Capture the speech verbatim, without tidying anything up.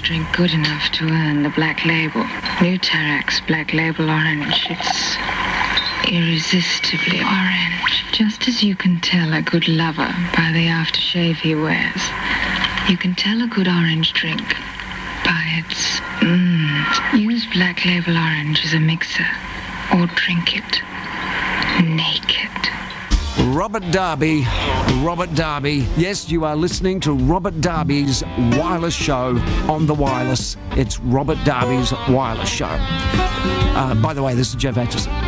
drink good enough to earn the black label. New Tarax Black Label Orange. It's irresistibly orange. Just as you can tell a good lover by the aftershave he wears, you can tell a good orange drink by its mmm. Use Black Label Orange as a mixer, or drink it naked. Robert Darby, Robert Darby. Yes, you are listening to Robert Darby's Wireless Show on the Wireless. It's Robert Darby's Wireless Show. Uh, by the way, this is Jeff Atchison.